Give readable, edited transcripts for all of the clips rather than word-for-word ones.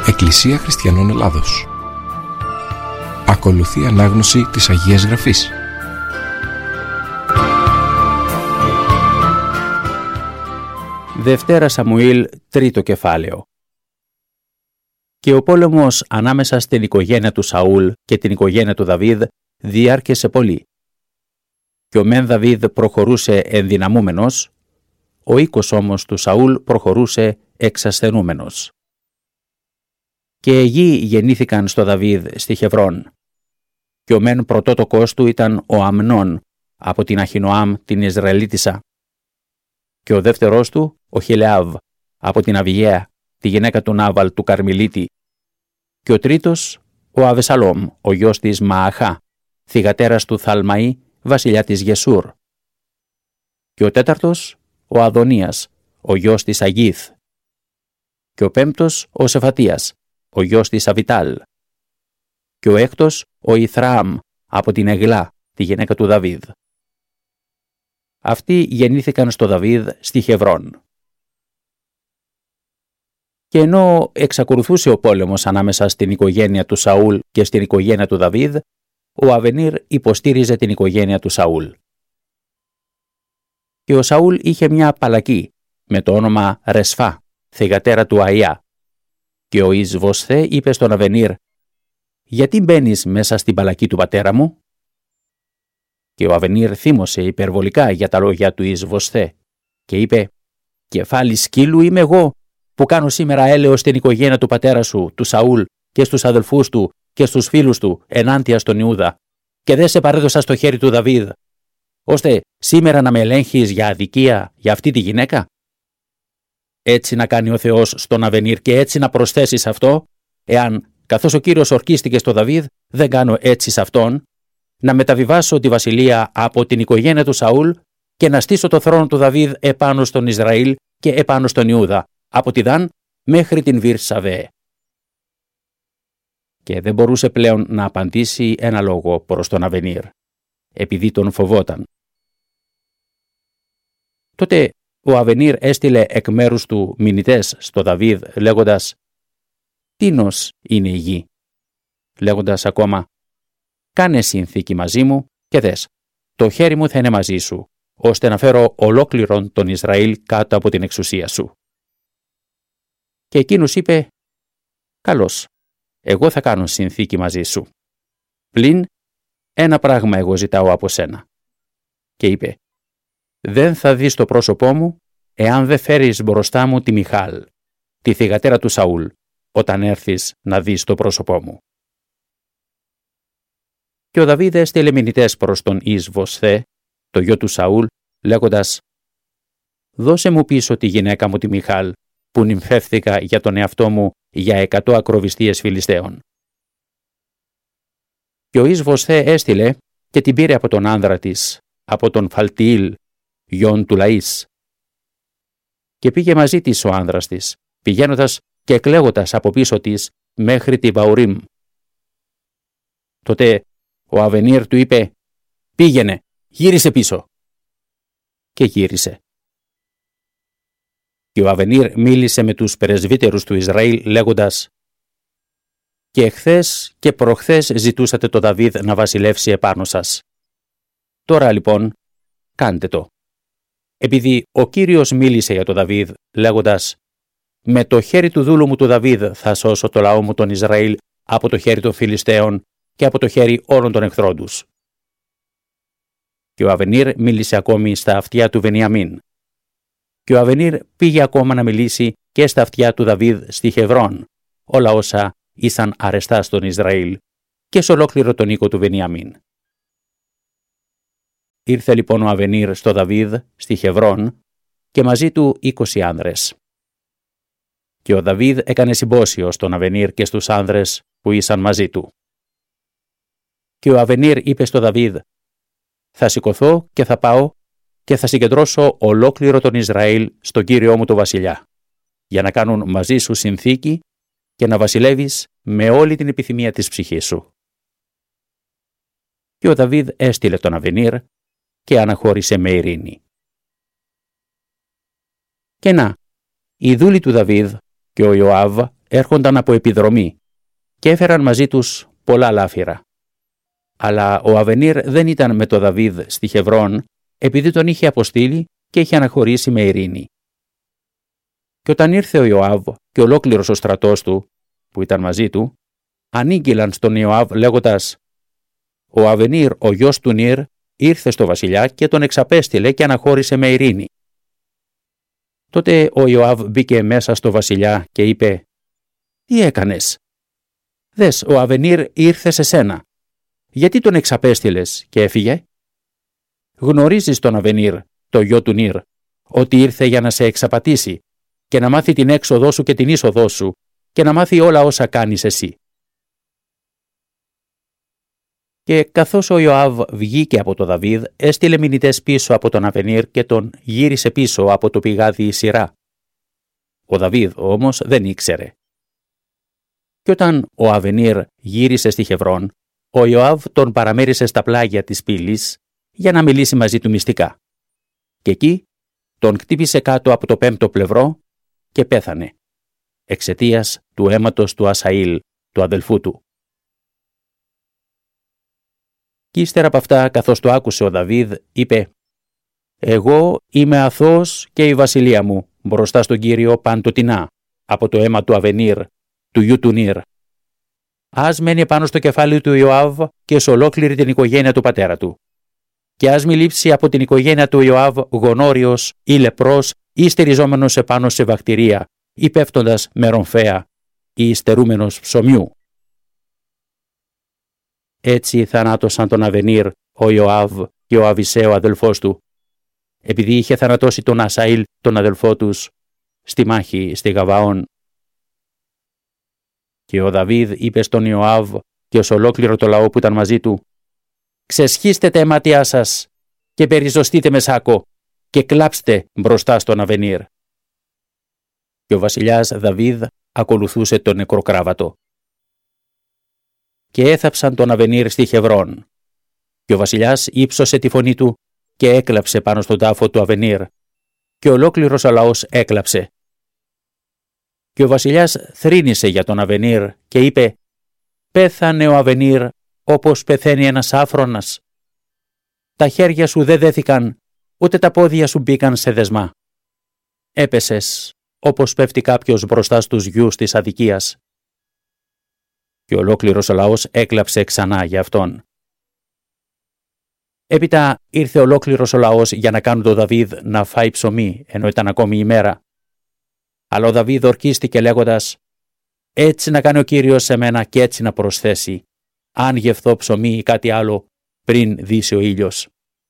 Εκκλησία Χριστιανών Ελλάδος. Ακολουθεί ανάγνωση της Αγίας Γραφής. Δευτέρα Σαμουήλ, 3ο κεφάλαιο. Και ο πόλεμος ανάμεσα στην οικογένεια του Σαούλ και την οικογένεια του Δαβίδ διάρκεσε πολύ. Και ο μεν Δαβίδ προχωρούσε ενδυναμούμενος, ο οίκος όμως του Σαούλ προχωρούσε εξασθενούμενος. Και γη γεννήθηκαν στο Δαβίδ στη Χεβρών. Και ο μεν πρωτότοκος του ήταν ο Αμνών από την Αχινωάμ την Ισραηλίτισσα. Και ο δεύτερος του ο Χιλεάβ από την Αβιγαία, τη γυναίκα του Νάβαλ του Καρμιλίτη. Και ο τρίτος ο Αβεσαλόμ, ο γιος της Μααχά, θυγατέρας του Θαλμαή, βασιλιά της Γεσούρ. Και ο τέταρτος ο Αδωνίας, ο γιος της Αγίθ. Και ο πέμπτος ο Σεφατίας, ο γιος της Αβιτάλ. Και ο έκτος ο Ιθραάμ από την Εγλά, τη γυναίκα του Δαβίδ. Αυτοί γεννήθηκαν στο Δαβίδ στη Χεβρών. Και ενώ εξακολουθούσε ο πόλεμος ανάμεσα στην οικογένεια του Σαούλ και στην οικογένεια του Δαβίδ, ο Αβενίρ υποστήριζε την οικογένεια του Σαούλ. Και ο Σαούλ είχε μια παλακή με το όνομα Ρεσφά, θυγατέρα του Αϊά. Και ο Ισβοσθέ είπε στον Αβενίρ: «Γιατί μπαίνεις μέσα στην παλακή του πατέρα μου?» Και ο Αβενίρ θύμωσε υπερβολικά για τα λόγια του Ισβοσθέ και είπε: «Κεφάλι σκύλου είμαι εγώ που κάνω σήμερα έλεος στην οικογένεια του πατέρα σου, του Σαούλ, και στους αδελφούς του και στους φίλους του ενάντια στον Ιούδα, και δεν σε παρέδωσα στο χέρι του Δαβίδ, ώστε σήμερα να με ελέγχεις για αδικία για αυτή τη γυναίκα?» Έτσι να κάνει ο Θεός στον Αβενίρ και έτσι να προσθέσεις αυτό, εάν, καθώς ο Κύριος ορκίστηκε στο Δαβίδ, δεν κάνω έτσι σε αυτόν, να μεταβιβάσω τη βασιλεία από την οικογένεια του Σαούλ και να στήσω το θρόνο του Δαβίδ επάνω στον Ισραήλ και επάνω στον Ιούδα, από τη Δαν μέχρι την Βυρσαβέ. Και δεν μπορούσε πλέον να απαντήσει ένα λόγο προς τον Αβενίρ, επειδή τον φοβόταν. Τότε ο Αβενίρ έστειλε εκ μέρους του μηνυτές στο Δαβίδ, λέγοντας: «Τίνος είναι η γη?» Λέγοντας ακόμα: «Κάνε συνθήκη μαζί μου και δες, το χέρι μου θα είναι μαζί σου, ώστε να φέρω ολόκληρον τον Ισραήλ κάτω από την εξουσία σου». Και εκείνος είπε: «Καλώς, εγώ θα κάνω συνθήκη μαζί σου. Πλην ένα πράγμα εγώ ζητάω από σένα». Και είπε: «Δεν θα δεις το πρόσωπό μου, εάν δεν φέρεις μπροστά μου τη Μιχάλ, τη θυγατέρα του Σαούλ, όταν έρθεις να δεις το πρόσωπό μου». Και ο Δαβίδ έστειλε μηνυτές προς τον Ισβοσθέ, το γιο του Σαούλ, λέγοντας: «Δώσε μου πίσω τη γυναίκα μου τη Μιχάλ, που νυμφεύθηκα για τον εαυτό μου για 100 ακροβιστίες Φιλιστέων». Και ο Ισβοσθέ έστειλε και την πήρε από τον άνδρα της, από τον Φαλτιήλ, γιον του Λαΐς. Και πήγε μαζί της ο άνδρας της, πηγαίνοντας και εκλέγοντας από πίσω της μέχρι τη Βαουρίμ. Τότε ο Αβενίρ του είπε: «Πήγαινε, γύρισε πίσω». Και γύρισε. Και ο Αβενίρ μίλησε με τους πρεσβύτερους του Ισραήλ λέγοντας: «Και εχθές και προχθές ζητούσατε το Δαβίδ να βασιλεύσει επάνω σας. Τώρα λοιπόν κάντε το. Επειδή ο Κύριος μίλησε για το Δαβίδ λέγοντας: με το χέρι του δούλου μου του Δαβίδ θα σώσω το λαό μου τον Ισραήλ από το χέρι των Φιλιστέων και από το χέρι όλων των εχθρών τους». Και ο Αβενίρ μίλησε ακόμη στα αυτιά του Βενιαμίν. Και ο Αβενίρ πήγε ακόμα να μιλήσει και στα αυτιά του Δαβίδ στη Χεβρών, όλα όσα ήσαν αρεστά στον Ισραήλ και σε ολόκληρο τον οίκο του Βενιαμίν. Ήρθε λοιπόν ο Αβενίρ στο Δαβίδ στη Χεβρών και μαζί του 20 άνδρες. Και ο Δαβίδ έκανε συμπόσιο στον Αβενίρ και στους άνδρες που ήσαν μαζί του. Και ο Αβενίρ είπε στο Δαβίδ: «Θα σηκωθώ και θα πάω και θα συγκεντρώσω ολόκληρο τον Ισραήλ στον Κύριό μου το βασιλιά, για να κάνουν μαζί σου συνθήκη και να βασιλεύεις με όλη την επιθυμία της ψυχής σου». Και ο Δαβίδ έστειλε τον Αβενίρ και αναχώρησε με ειρήνη. Και να, οι δούλοι του Δαβίδ και ο Ιωάβ έρχονταν από επιδρομή και έφεραν μαζί τους πολλά λάφυρα. Αλλά ο Αβενίρ δεν ήταν με το Δαβίδ στη Χεβρόν, επειδή τον είχε αποστείλει και είχε αναχωρήσει με ειρήνη. Και όταν ήρθε ο Ιωάβ και ολόκληρος ο στρατός του, που ήταν μαζί του, ανήγγυλαν στον Ιωάβ λέγοντας: «Ο Αβενίρ, ο γιος του Νίρ, ήρθε στο βασιλιά και τον εξαπέστειλε και αναχώρησε με ειρήνη». Τότε ο Ιωάβ μπήκε μέσα στο βασιλιά και είπε: «Τι έκανες? Δες, ο Αβενίρ ήρθε σε σένα. Γιατί τον εξαπέστειλες και έφυγε? Γνωρίζεις τον Αβενίρ, το γιο του Νίρ, ότι ήρθε για να σε εξαπατήσει και να μάθει την έξοδό σου και την είσοδό σου και να μάθει όλα όσα κάνεις εσύ». Και καθώς ο Ιωάβ βγήκε από το Δαβίδ, έστειλε μηνυτές πίσω από τον Αβενίρ και τον γύρισε πίσω από το πηγάδι Σειρά. Ο Δαβίδ όμως δεν ήξερε. Και όταν ο Αβενίρ γύρισε στη Χεβρόν, ο Ιωάβ τον παραμέρισε στα πλάγια της πύλης για να μιλήσει μαζί του μυστικά. Και εκεί τον χτύπησε κάτω από το 5ο πλευρό και πέθανε, εξαιτίας του αίματος του Ασαήλ, του αδελφού του. Κι ύστερα από αυτά, καθώς το άκουσε ο Δαβίδ, είπε: «Εγώ είμαι αθώος και η βασιλεία μου μπροστά στον Κύριο παντοτινά από το αίμα του Αβενίρ, του γιου του Νίρ. Ας μένει πάνω στο κεφάλι του Ιωάβ και σε ολόκληρη την οικογένεια του πατέρα του. Και ας μη λείψει από την οικογένεια του Ιωάβ γονόριος ή λεπρός ή στεριζόμενος επάνω σε βακτηρία ή πέφτοντας με ρομφαία ή στερούμενος ψωμιού». Έτσι θανάτωσαν τον Αβενίρ ο Ιωάβ και ο Αβισέ ο αδελφός του, επειδή είχε θανατώσει τον Ασαήλ τον αδελφό τους στη μάχη στη Γαβαών. Και ο Δαβίδ είπε στον Ιωάβ και ως ολόκληρο το λαό που ήταν μαζί του: «Ξεσχίστε τα αίματιά σας και περιζωστείτε με σάκο και κλάψτε μπροστά στον Αβενίρ». Και ο βασιλιάς Δαβίδ ακολουθούσε τον νεκροκράβατο. Και έθαψαν τον Αβενίρ στη Χεβρόν. Και ο βασιλιάς ύψωσε τη φωνή του και έκλαψε πάνω στον τάφο του Αβενίρ. Και ολόκληρος ο λαός έκλαψε. Και ο βασιλιάς θρήνησε για τον Αβενίρ και είπε: «Πέθανε ο Αβενίρ όπως πεθαίνει ένας άφρονας. Τα χέρια σου δεν δέθηκαν, ούτε τα πόδια σου μπήκαν σε δεσμά. Έπεσες όπως πέφτει κάποιος μπροστά στους γιους της αδικίας». Και ολόκληρος ο λαός έκλαψε ξανά για αυτόν. Έπειτα ήρθε ολόκληρος ο λαός για να κάνουν τον Δαβίδ να φάει ψωμί, ενώ ήταν ακόμη ημέρα. Αλλά ο Δαβίδ ορκίστηκε λέγοντας: «Έτσι να κάνει ο Κύριος σε μένα και έτσι να προσθέσει, αν γευθώ ψωμί ή κάτι άλλο πριν δύσει ο ήλιος».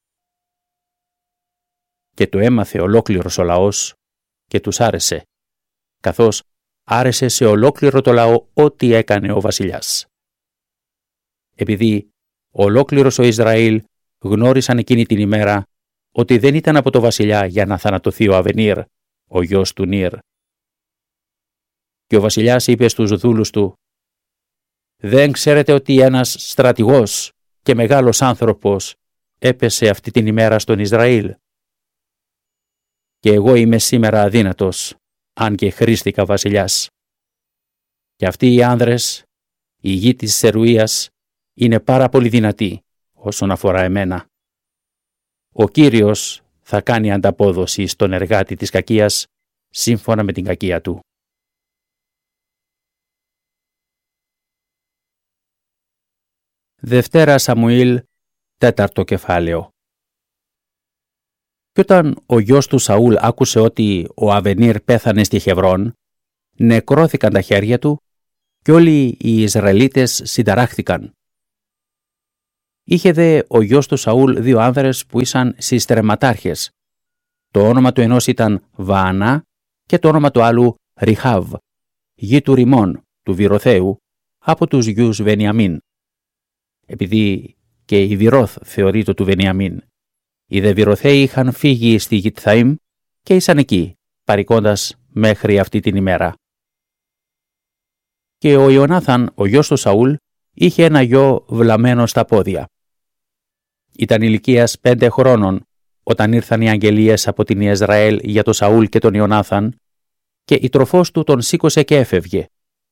Και το έμαθε ολόκληρος ο λαός και τους άρεσε, καθώς άρεσε σε ολόκληρο το λαό ό,τι έκανε ο βασιλιάς. Επειδή ολόκληρος ο Ισραήλ γνώρισαν εκείνη την ημέρα ότι δεν ήταν από το βασιλιά για να θανατωθεί ο Αβενίρ, ο γιος του Νίρ. Και ο βασιλιάς είπε στους δούλους του: «Δεν ξέρετε ότι ένας στρατηγός και μεγάλος άνθρωπος έπεσε αυτή την ημέρα στον Ισραήλ? Και εγώ είμαι σήμερα αδύνατος, αν και χρήστηκα βασιλιάς. Και αυτοί οι άνδρες, η γη της Σερουίας, είναι πάρα πολύ δυνατοί όσον αφορά εμένα. Ο Κύριος θα κάνει ανταπόδοση στον εργάτη της κακίας σύμφωνα με την κακία του». Δευτέρα Σαμουήλ, 4ο κεφάλαιο. Και όταν ο γιος του Σαούλ άκουσε ότι ο Αβενίρ πέθανε στη Χεβρόν, νεκρώθηκαν τα χέρια του και όλοι οι Ισραηλίτες συνταράχθηκαν. Είχε δε ο γιος του Σαούλ 2 άνδρες που ήσαν συστρεματάρχες. Το όνομα του ενός ήταν Βαανά και το όνομα του άλλου Ριχάβ, γη του Ριμών, του Βηροθέου, από τους γιους Βενιαμίν. Επειδή και η Βηρώθ θεωρείται του Βενιαμίν. Οι δε Βηροθέοι είχαν φύγει στη Γιτθαΐμ και ήσαν εκεί, παρικώντας μέχρι αυτή την ημέρα. Και ο Ιωνάθαν, ο γιος του Σαούλ, είχε ένα γιο βλαμμένο στα πόδια. Ήταν ηλικίας 5 χρόνων όταν ήρθαν οι αγγελίες από την Ιεσραήλ για τον Σαούλ και τον Ιωνάθαν, και η τροφός του τον σήκωσε και έφευγε,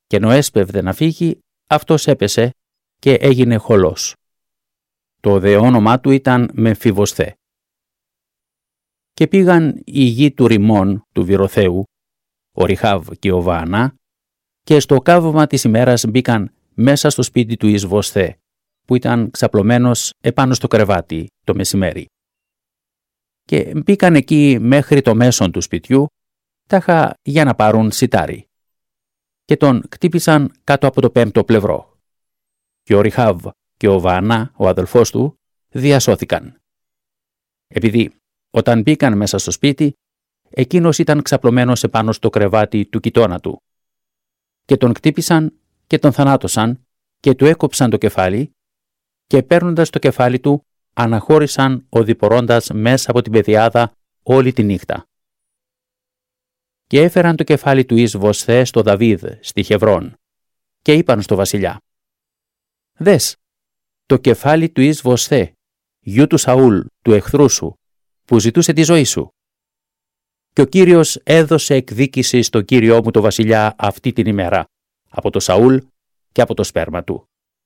και ενώ έσπευδε να φύγει, αυτός έπεσε και έγινε χολός. Το δε όνομά του ήταν Μεμφιβοσθέ. Και πήγαν οι γη του Ριμών του Βηροθέου, ο Ριχάβ και ο Βαανά, και στο καύμα της ημέρας μπήκαν μέσα στο σπίτι του Ισβοσθέ, που ήταν ξαπλωμένος επάνω στο κρεβάτι το μεσημέρι. Και μπήκαν εκεί μέχρι το μέσον του σπιτιού, τάχα για να πάρουν σιτάρι. Και τον κτύπησαν κάτω από το πέμπτο πλευρό. Και ο Ριχάβ και ο Βαανά, ο αδελφός του, διασώθηκαν. Επειδή όταν μπήκαν μέσα στο σπίτι, εκείνος ήταν ξαπλωμένος επάνω στο κρεβάτι του κοιτώνα του. Και τον κτύπησαν και τον θανάτωσαν και του έκοψαν το κεφάλι και παίρνοντας το κεφάλι του αναχώρησαν οδηπορώντας μέσα από την πεδιάδα όλη τη νύχτα. Και έφεραν το κεφάλι του Ισβοσθέ στο Δαβίδ στη Χεβρών και είπαν στο βασιλιά: «Δες, το κεφάλι του Ισβοσθέ, γιου του Σαούλ, του εχθρού σου, που ζητούσε τη ζωή σου. Και ο Κύριος έδωσε εκδίκηση στον Κύριό μου το βασιλιά αυτή την ημέρα, από το Σαούλ και από το σπέρμα του».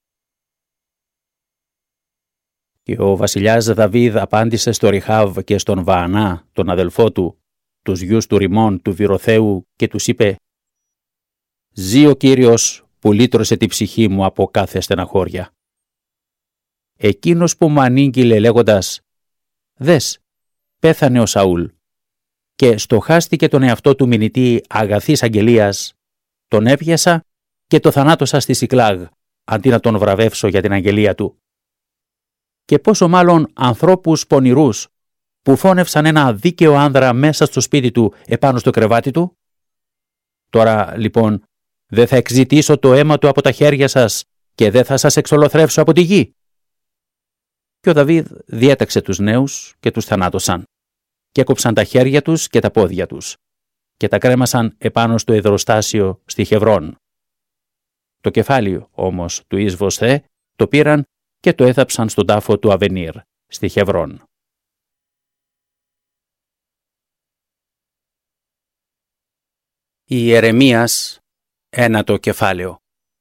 Και ο βασιλιάς Δαβίδ απάντησε στο Ριχάβ και στον Βαανά, τον αδελφό του, τους γιους του Ριμών του Βηροθέου, και τους είπε: «Ζει ο Κύριος που λύτρωσε τη ψυχή μου από κάθε στεναχώρια. Εκείνος που μου ανήγγειλε λέγοντας: «Δες, πέθανε ο Σαούλ», και στοχάστηκε τον εαυτό του μηνυτή αγαθής αγγελίας, τον έπιασα και το θανάτωσα στη Σικλάγ, αντί να τον βραβεύσω για την αγγελία του. Και πόσο μάλλον ανθρώπους πονηρούς, που φώνευσαν ένα δίκαιο άνδρα μέσα στο σπίτι του επάνω στο κρεβάτι του. Τώρα λοιπόν δεν θα εξητήσω το αίμα του από τα χέρια σας και δεν θα σας εξολοθρεύσω από τη γη». Και ο Δαβίδ διέταξε τους νέους και τους θανάτωσαν και έκοψαν τα χέρια τους και τα πόδια τους και τα κρέμασαν επάνω στο υδροστάσιο στη Χεβρών. Το κεφάλι όμως του Ισβοσθέ το πήραν και το έθαψαν στον τάφο του Αβενίρ στη Χεβρών. Ιερεμίας, 1ο κεφάλαιο.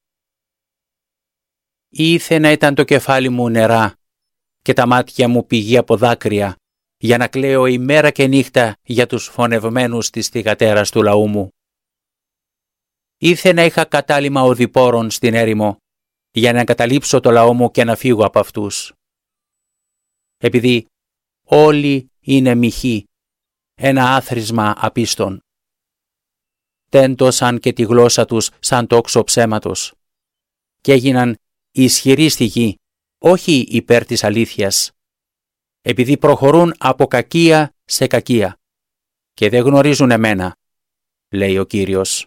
Ήθε να ήταν το κεφάλι μου νερά και τα μάτια μου πηγή από δάκρυα, για να κλαίω ημέρα και νύχτα για τους φωνευμένους της θυγατέρας του λαού μου. Ήθε να είχα κατάλημα οδηπόρων στην έρημο, για να εγκαταλείψω το λαό μου και να φύγω από αυτούς. Επειδή όλοι είναι μοιχοί, ένα άθροισμα απίστων. Τέντωσαν και τη γλώσσα τους σαν τόξο ψέματος και έγιναν ισχυροί στη γη, όχι υπέρ της αλήθειας, επειδή προχωρούν από κακία σε κακία και δεν γνωρίζουν εμένα, λέει ο Κύριος.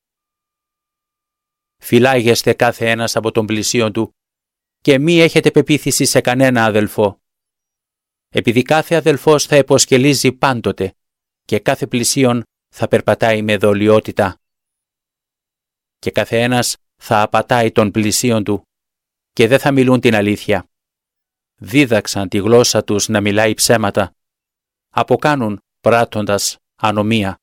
Φυλάγεστε κάθε ένας από τον πλησίον του και μη έχετε πεποίθηση σε κανένα αδελφό, επειδή κάθε αδελφός θα υποσκελίζει πάντοτε και κάθε πλησίον θα περπατάει με δολιότητα και κάθε ένας θα απατάει τον πλησίον του και δεν θα μιλούν την αλήθεια. Δίδαξαν τη γλώσσα τους να μιλάει ψέματα, αποκάνουν πράττοντας ανομία.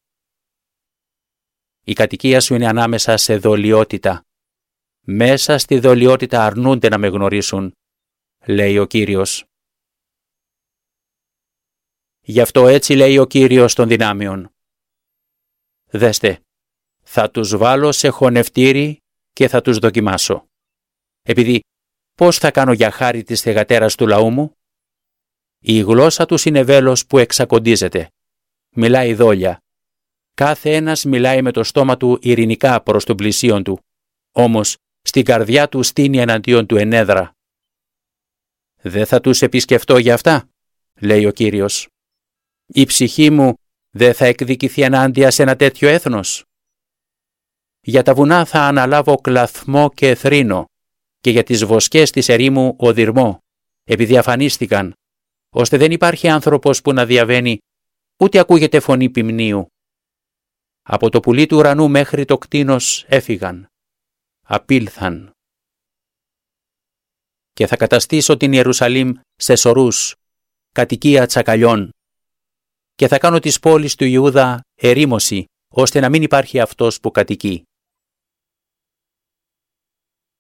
Η κατοικία σου είναι ανάμεσα σε δολιότητα. Μέσα στη δολιότητα αρνούνται να με γνωρίσουν, λέει ο Κύριος. Γι' αυτό έτσι λέει ο Κύριος των δυνάμεων. Δέστε, θα τους βάλω σε χωνευτήρι και θα τους δοκιμάσω. Επειδή πώς θα κάνω για χάρη της θυγατέρας του λαού μου? Η γλώσσα τους είναι βέλος που εξακοντίζεται. Μιλάει δόλια. Κάθε ένας μιλάει με το στόμα του ειρηνικά προς τον πλησίον του. Όμως στην καρδιά του στείνει εναντίον του ενέδρα. Δεν θα τους επισκεφτώ για αυτά, λέει ο Κύριος. Η ψυχή μου δεν θα εκδικηθεί ενάντια σε ένα τέτοιο έθνος. Για τα βουνά θα αναλάβω κλαθμό και θρήνο και για τις βοσκές της ερήμου οδυρμό, επειδή αφανίστηκαν, ώστε δεν υπάρχει άνθρωπος που να διαβαίνει, ούτε ακούγεται φωνή ποιμνίου. Από το πουλί του ουρανού μέχρι το κτήνος έφυγαν, απήλθαν. Και θα καταστήσω την Ιερουσαλήμ σε σωρούς, κατοικία τσακαλιών, και θα κάνω τις πόλεις του Ιούδα ερήμωση, ώστε να μην υπάρχει αυτός που κατοικεί.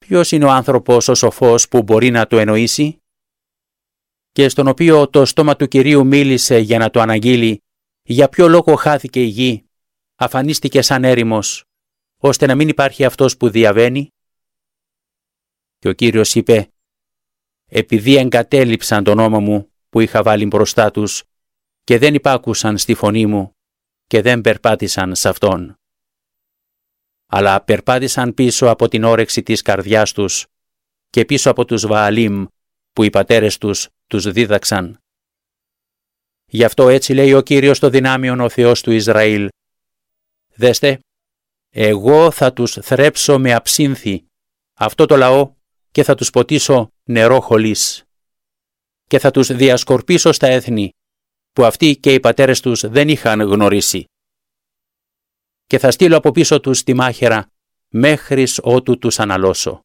Ποιος είναι ο άνθρωπος ο σοφός που μπορεί να το εννοήσει και στον οποίο το στόμα του Κυρίου μίλησε για να το αναγγείλει για ποιο λόγο χάθηκε η γη, αφανίστηκε σαν έρημος, ώστε να μην υπάρχει αυτός που διαβαίνει? Και ο Κύριος είπε: επειδή εγκατέλειψαν τον νόμο μου που είχα βάλει μπροστά τους και δεν υπάκουσαν στη φωνή μου και δεν περπάτησαν σε αυτόν, αλλά περπάτησαν πίσω από την όρεξη της καρδιάς τους και πίσω από τους Βααλίμ που οι πατέρες τους δίδαξαν. Γι' αυτό έτσι λέει ο Κύριος το δυνάμιον, ο Θεός του Ισραήλ: δέστε, εγώ θα τους θρέψω με αψύνθη αυτό το λαό και θα τους ποτίσω νερό χολής και θα τους διασκορπίσω στα έθνη που αυτοί και οι πατέρες τους δεν είχαν γνωρίσει και θα στείλω από πίσω τους τη μάχαιρα μέχρις ότου τους αναλώσω.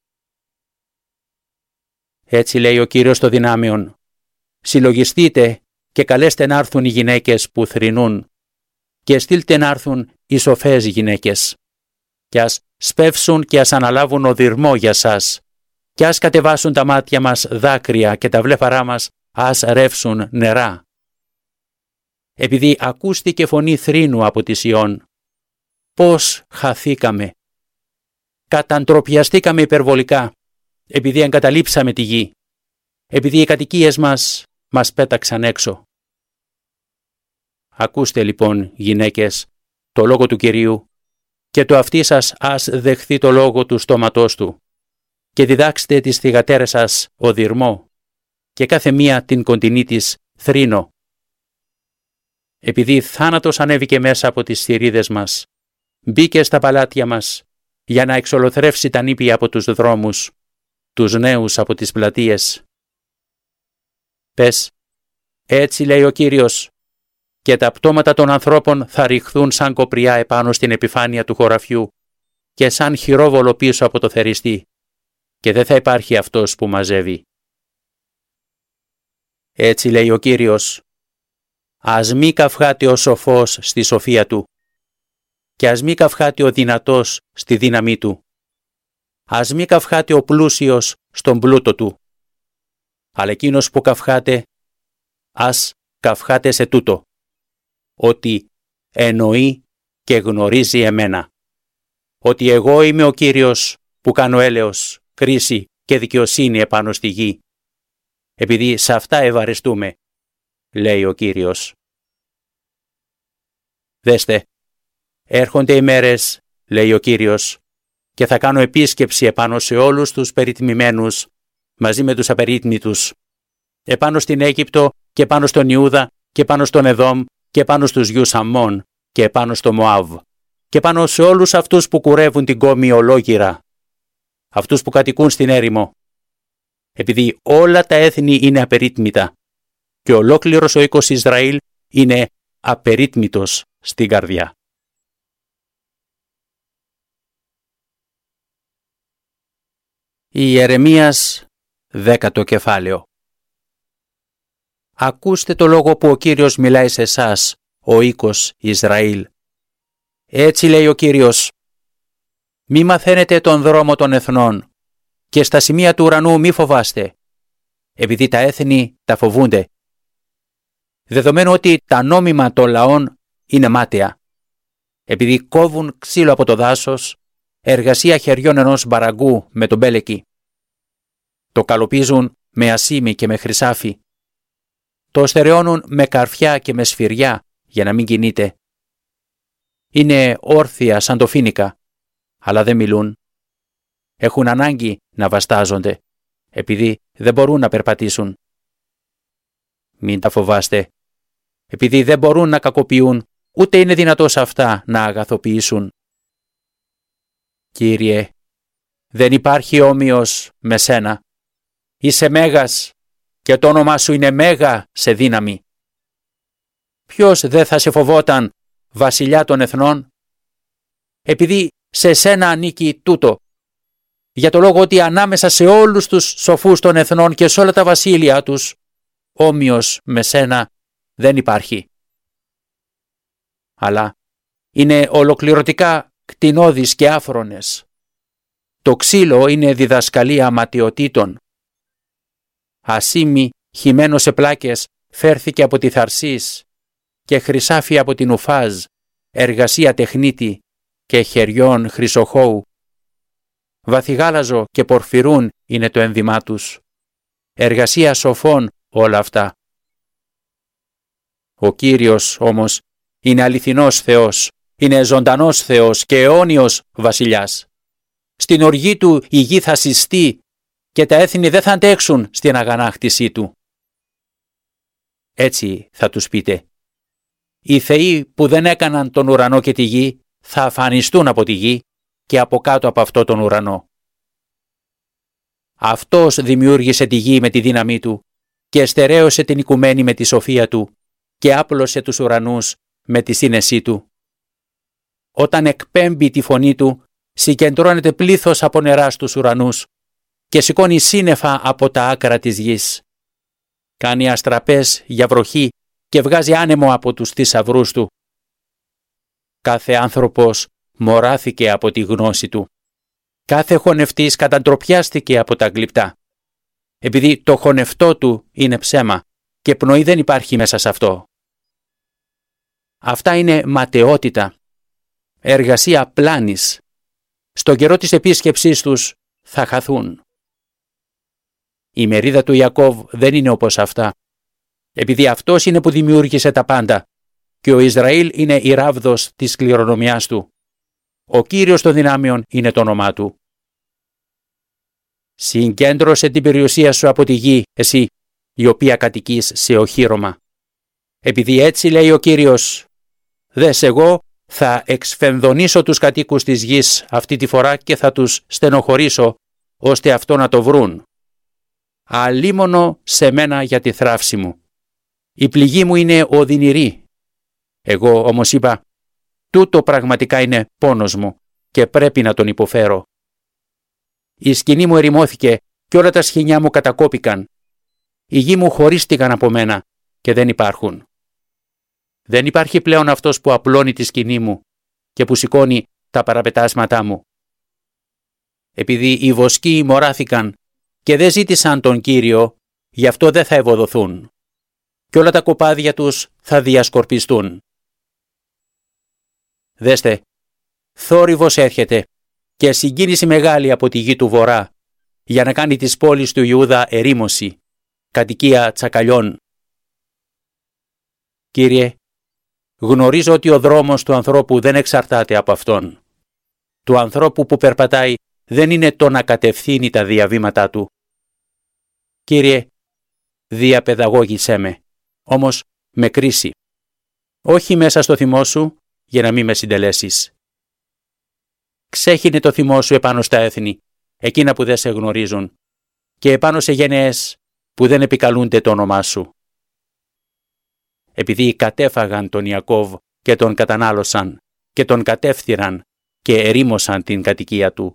Έτσι λέει ο Κύριος το δυνάμιον: συλλογιστείτε και καλέστε να έρθουν οι γυναίκες που θρηνούν και στείλτε να έρθουν οι σοφές γυναίκες και ας σπεύσουν και ας αναλάβουν οδυρμό για σας και ας κατεβάσουν τα μάτια μας δάκρυα και τα βλέφαρά μας ας ρεύσουν νερά. Επειδή ακούστηκε φωνή θρήνου από τη Σιών, πώς χαθήκαμε, καταντροπιαστήκαμε υπερβολικά, επειδή εγκαταλείψαμε τη γη, επειδή οι κατοικίες μας πέταξαν έξω. Ακούστε λοιπόν, γυναίκες, το λόγο του Κυρίου και το αυτί σας ας δεχθεί το λόγο του στόματός του και διδάξτε τις θυγατέρες σας οδυρμό και κάθε μία την κοντινή της θρήνο. Επειδή θάνατος ανέβηκε μέσα από τις θηρίδες μας, μπήκε στα παλάτια μας για να εξολοθρεύσει τα νήπια από τους δρόμους, τους νέους από τις πλατείες. Πες, έτσι λέει ο Κύριος, και τα πτώματα των ανθρώπων θα ρηχθούν σαν κοπριά επάνω στην επιφάνεια του χωραφιού και σαν χειρόβολο πίσω από το θεριστή, και δεν θα υπάρχει αυτός που μαζεύει. Έτσι λέει ο Κύριος: ας μη καυχάται ο σοφός στη σοφία του και ας μη καυχάται ο δυνατός στη δύναμή του. Ας μη καυχάται ο πλούσιος στον πλούτο του, αλλά εκείνος που καυχάται, ας καυχάται σε τούτο, ότι εννοεί και γνωρίζει εμένα, ότι εγώ είμαι ο Κύριος που κάνω έλεος, κρίση και δικαιοσύνη επάνω στη γη, επειδή σε αυτά ευαρεστούμε, λέει ο Κύριος. Δέστε, έρχονται οι μέρες, λέει ο Κύριος, και θα κάνω επίσκεψη επάνω σε όλους τους περιτμημένους, μαζί με τους απερίτμητους, επάνω στην Αίγυπτο και πάνω στον Ιούδα και πάνω στον Εδόμ και πάνω στους γιους Αμμών και πάνω στο Μωάβ και πάνω σε όλους αυτούς που κουρεύουν την κόμη ολόγυρα, αυτούς που κατοικούν στην έρημο, επειδή όλα τα έθνη είναι απερίτμητα και ολόκληρος ο οίκος Ισραήλ είναι απερίτμητος στην καρδιά. Ιερεμίας 10ο κεφάλαιο. Ακούστε το λόγο που ο Κύριος μιλάει σε εσάς, ο οίκος Ισραήλ. Έτσι λέει ο Κύριος: μη μαθαίνετε τον δρόμο των εθνών και στα σημεία του ουρανού μη φοβάστε, επειδή τα έθνη τα φοβούνται. Δεδομένου ότι τα νόμιμα των λαών είναι μάταια, επειδή κόβουν ξύλο από το δάσος, εργασία χεριών ενός μπαραγκού με τον μπέλεκι. Το καλοπίζουν με ασίμι και με χρυσάφι. Το στερεώνουν με καρφιά και με σφυριά για να μην κινείται. Είναι όρθια σαν το φοίνικα, αλλά δεν μιλούν. Έχουν ανάγκη να βαστάζονται, επειδή δεν μπορούν να περπατήσουν. Μην τα φοβάστε, επειδή δεν μπορούν να κακοποιούν, ούτε είναι δυνατό σε αυτά να αγαθοποιήσουν. Κύριε, δεν υπάρχει όμοιος με σένα. Είσαι μέγας και το όνομά σου είναι μέγα σε δύναμη. Ποιος δεν θα σε φοβόταν, βασιλιά των εθνών? Επειδή σε σένα ανήκει τούτο, για το λόγο ότι ανάμεσα σε όλους τους σοφούς των εθνών και σε όλα τα βασίλεια τους, όμοιος με σένα δεν υπάρχει. Αλλά είναι ολοκληρωτικά κτηνώδεις και άφρονες. Το ξύλο είναι διδασκαλία ματαιοτήτων. Ασίμι χυμένο σε πλάκες φέρθηκε από τη Θαρσής και χρυσάφι από την Ουφάζ, εργασία τεχνίτη και χεριών χρυσοχώου. Βαθυγάλαζο και πορφυρούν είναι το ένδυμά τους. Εργασία σοφών όλα αυτά. Ο Κύριος όμως είναι αληθινός Θεός, είναι ζωντανός Θεός και αιώνιος βασιλιάς. Στην οργή του η γη θα συστεί και τα έθνη δεν θα αντέξουν στην αγανάκτησή του. Έτσι θα τους πείτε. Οι θεοί που δεν έκαναν τον ουρανό και τη γη θα αφανιστούν από τη γη και από κάτω από αυτό τον ουρανό. Αυτός δημιούργησε τη γη με τη δύναμή του και στερέωσε την οικουμένη με τη σοφία του και άπλωσε τους ουρανούς με τη σύνεσή του. Όταν εκπέμπει τη φωνή του, συγκεντρώνεται πλήθος από νερά στους ουρανούς και σηκώνει σύννεφα από τα άκρα της γης. Κάνει αστραπές για βροχή και βγάζει άνεμο από τους θησαυρούς του. Κάθε άνθρωπος μοράθηκε από τη γνώση του. Κάθε χωνευτής καταντροπιάστηκε από τα γλυπτά. Επειδή το χωνευτό του είναι ψέμα και πνοή δεν υπάρχει μέσα σε αυτό. Αυτά είναι ματαιότητα, εργασία πλάνης. Στον καιρό της επίσκεψής τους θα χαθούν. Η μερίδα του Ιακώβ δεν είναι όπως αυτά, επειδή αυτός είναι που δημιούργησε τα πάντα και ο Ισραήλ είναι η ράβδος της κληρονομιάς του. Ο Κύριος των δυνάμεων είναι το όνομά του. Συγκέντρωσε την περιουσία σου από τη γη, εσύ, η οποία κατοικείς σε οχύρωμα. Επειδή έτσι λέει ο Κύριος, δες εγώ θα εξφενδονήσω τους κατοίκους της γης αυτή τη φορά και θα τους στενοχωρήσω, ώστε αυτό να το βρουν. Αλίμονο σε μένα για τη θράψη μου. Η πληγή μου είναι οδυνηρή. Εγώ όμως είπα, τούτο πραγματικά είναι πόνος μου και πρέπει να τον υποφέρω. Η σκηνή μου ερημώθηκε και όλα τα σχοινιά μου κατακόπηκαν. Οι γη μου χωρίστηκαν από μένα και δεν υπάρχουν. Δεν υπάρχει πλέον αυτός που απλώνει τη σκηνή μου και που σηκώνει τα παραπετάσματά μου. Επειδή οι βοσκοί μωράθηκαν και δεν ζήτησαν τον Κύριο, γι' αυτό δεν θα ευωδοθούν. Και όλα τα κοπάδια τους θα διασκορπιστούν. Δέστε, θόρυβος έρχεται και συγκίνηση μεγάλη από τη γη του Βορρά για να κάνει τις πόλεις του Ιούδα ερήμωση, κατοικία τσακαλιών. Κύριε, γνωρίζω ότι ο δρόμος του ανθρώπου δεν εξαρτάται από αυτόν. Του ανθρώπου που περπατάει δεν είναι το να κατευθύνει τα διαβήματά του. Κύριε, διαπαιδαγώγησέ με, όμως με κρίση. Όχι μέσα στο θυμό σου, για να μην με συντελέσεις. Ξέχυνε το θυμό σου επάνω στα έθνη, εκείνα που δεν σε γνωρίζουν, και επάνω σε γενναίες που δεν επικαλούνται το όνομά σου. Επειδή κατέφαγαν τον Ιακώβ και τον κατανάλωσαν και τον κατεύθυραν και ερήμωσαν την κατοικία του.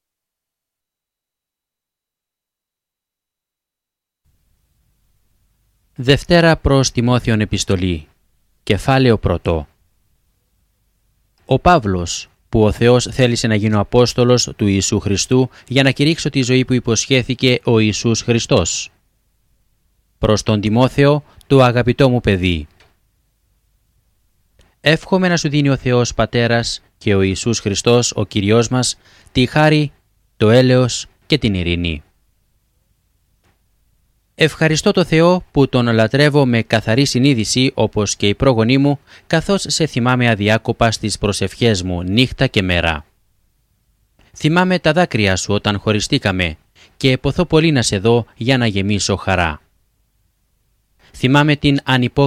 Δευτέρα προς Τιμόθεον επιστολή, κεφάλαιο 1. Ο Παύλος, που ο Θεός θέλησε να γίνω Απόστολος του Ιησού Χριστού για να κηρύξω τη ζωή που υποσχέθηκε ο Ιησούς Χριστός. Προς τον Τιμόθεο, το αγαπητό μου παιδί. Εύχομαι να σου δίνει ο Θεός Πατέρας και ο Ιησούς Χριστός, ο Κυριός μας, τη χάρη, το έλεος και την ειρήνη. Ευχαριστώ το Θεό που τον λατρεύω με καθαρή συνείδηση όπως και οι πρόγονοί μου, καθώς σε θυμάμαι αδιάκοπα στις προσευχές μου νύχτα και μέρα. Θυμάμαι τα δάκρυα σου όταν χωριστήκαμε και ποθώ πολύ να σε δω για να γεμίσω χαρά. Θυμάμαι την